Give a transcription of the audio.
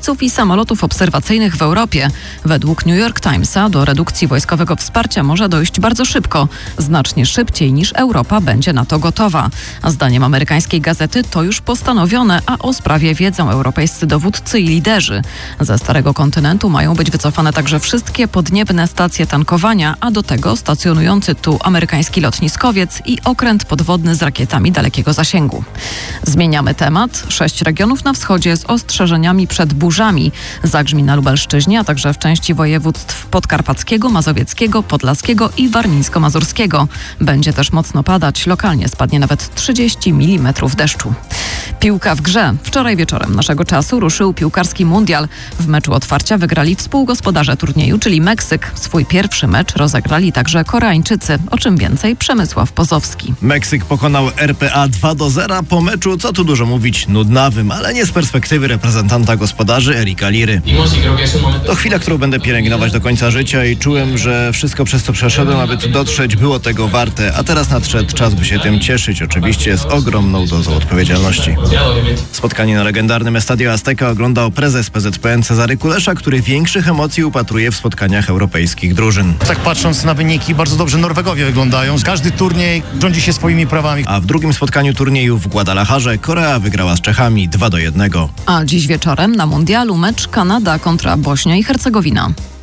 jeźdźców i samolotów obserwacyjnych w Europie. Według New York Timesa do redukcji wojskowego wsparcia może dojść bardzo szybko, znacznie szybciej niż Europa będzie na to gotowa. A zdaniem amerykańskiej gazety to już postanowione, a o sprawie wiedzą europejscy dowódcy i liderzy. Ze Starego Kontynentu mają być wycofane także wszystkie podniebne stacje tankowania, a do tego stacjonujący tu amerykański lotniskowiec i okręt podwodny z rakietami dalekiego zasięgu. Zmieniamy temat. 6 regionów na wschodzie z ostrzeżeniami przed burzami. Zagrzmi na Lubelszczyźnie, a także w części województw podkarpackiego, mazowieckiego, podlaskiego i warmińsko-mazurskiego. Będzie też mocno padać. Lokalnie spadnie nawet 30 mm deszczu. Piłka w grze. Wczoraj wieczorem naszego czasu ruszył piłkarski mundial. W meczu otwarcia wygrali współgospodarze turnieju, czyli Meksyk. Swój pierwszy mecz rozegrali także Koreańczycy. O czym więcej Przemysław Pozowski. Meksyk pokonał RPA 2-0. Po meczu, co tu dużo mówić, nudnawym, ale nie z perspektywy reprezentanta gospodarzy Erika Liry. To chwila, którą będę pielęgnować do końca życia i czułem, że wszystko przez co przeszedłem, aby tu dotrzeć, było tego warte. A teraz nadszedł czas, by się tym cieszyć. Oczywiście z ogromną dozą odpowiedzialności. Spotkanie na legendarnym Estadio Azteca oglądał prezes PZPN Cezary Kulesza, który większych emocji upatruje w spotkaniach europejskich drużyn. Tak patrząc na wyniki, bardzo dobrze Norwegowie wyglądają. Każdy turniej rządzi się swoimi prawami. A w drugim spotkaniu turnieju w Guadalajarze Korea wygrała z Czechami 2-1. A dziś wieczorem na mundialu mecz Kanada kontra Bośnia i Hercegowina.